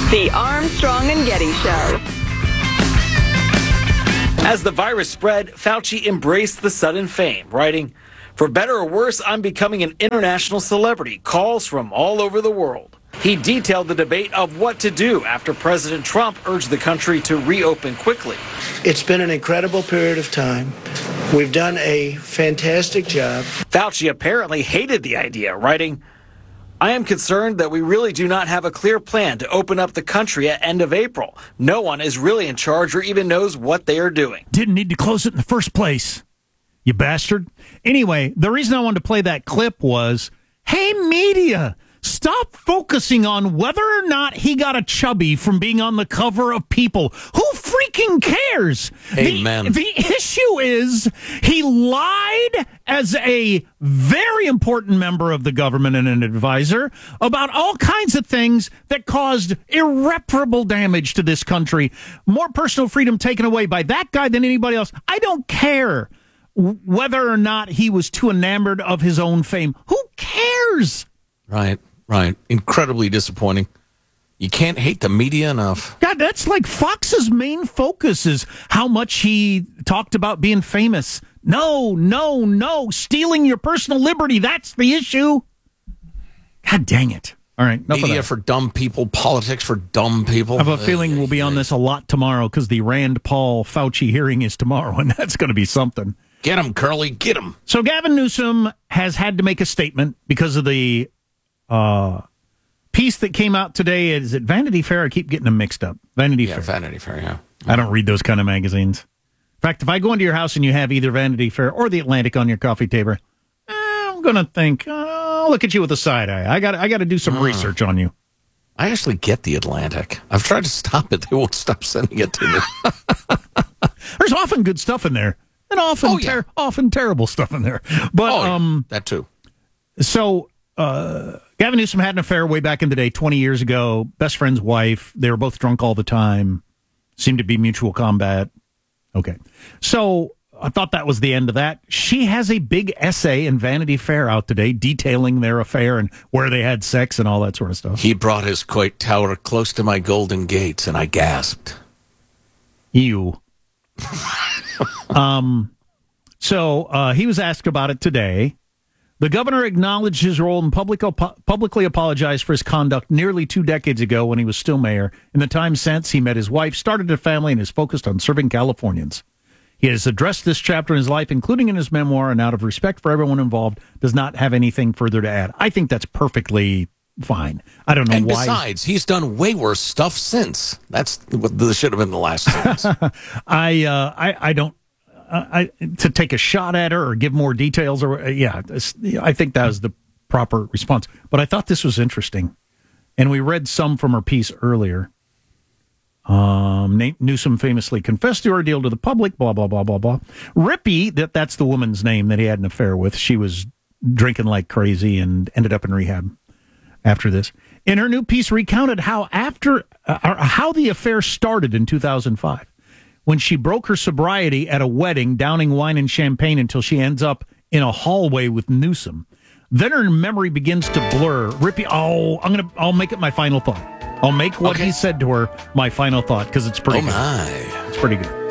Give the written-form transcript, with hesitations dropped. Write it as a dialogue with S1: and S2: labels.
S1: The Armstrong and Getty Show.
S2: As the virus spread, Fauci embraced the sudden fame, writing, "For better or worse, I'm becoming an international celebrity. Calls from all over the world." He detailed the debate of what to do after President Trump urged the country to reopen quickly.
S3: It's been an incredible period of time. We've done a fantastic job.
S2: Fauci apparently hated the idea, writing, "I am concerned that we really do not have a clear plan to open up the country at end of April. No one is really in charge or even knows what they are doing."
S4: Didn't need to close it in the first place, you bastard. Anyway, the reason I wanted to play that clip was, hey, media, stop focusing on whether or not he got a chubby from being on the cover of People. Who freaking cares?
S5: Amen.
S4: The issue is he lied as a very important member of the government and an advisor about all kinds of things that caused irreparable damage to this country. More personal freedom taken away by that guy than anybody else. I don't care whether or not he was too enamored of his own fame. Who cares?
S5: Right. Incredibly disappointing. You can't hate the media enough.
S4: God, that's like Fox's main focus is how much he talked about being famous. No. Stealing your personal liberty. That's the issue. God dang it. All right.
S5: Media for dumb people, politics for dumb people.
S4: I have a feeling we'll be on this a lot tomorrow because the Rand Paul Fauci hearing is tomorrow, and that's going to be something.
S5: Get him, Curly, get him.
S4: So Gavin Newsom has had to make a statement because of the piece that came out today. Is it Vanity Fair? I keep getting them mixed up. Vanity Fair.
S5: Vanity Fair, yeah.
S4: I don't read those kind of magazines. In fact, if I go into your house and you have either Vanity Fair or The Atlantic on your coffee table, I'm going to think, I'll look at you with a side eye. I got to do some research on you.
S5: I actually get The Atlantic. I've tried to stop it. They won't stop sending it to me.
S4: There's often good stuff in there. And often terrible stuff in there. But
S5: that too.
S4: So Gavin Newsom had an affair way back in the day, 20 years ago. Best friend's wife. They were both drunk all the time. Seemed to be mutual combat. Okay. So I thought that was the end of that. She has a big essay in Vanity Fair out today detailing their affair and where they had sex and all that sort of stuff.
S5: He brought his quaint tower close to my golden gates, and I gasped.
S4: Ew. So he was asked about it today. The governor acknowledged his role and publicly apologized for his conduct nearly 2 decades ago when he was still mayor. In the time since, he met his wife, started a family, and is focused on serving Californians. He has addressed this chapter in his life, including in his memoir, and out of respect for everyone involved, does not have anything further to add. I think that's perfectly fine. I don't know why.
S5: And besides, he's done way worse stuff since. That's what this should have been the last sentence.
S4: I don't. To take a shot at her or give more details, or I think that was the proper response. But I thought this was interesting, and we read some from her piece earlier. Newsom famously confessed the ordeal to the public. Blah blah blah blah blah. Rippy, that's the woman's name that he had an affair with. She was drinking like crazy and ended up in rehab after this. In her new piece, recounted how the affair started in 2005. When she broke her sobriety at a wedding, downing wine and champagne until she ends up in a hallway with Newsom. Then her memory begins to blur. Rippy, I'll make it my final thought. I'll make what he said to her my final thought because it's pretty good.
S5: Oh, my.
S4: It's pretty good.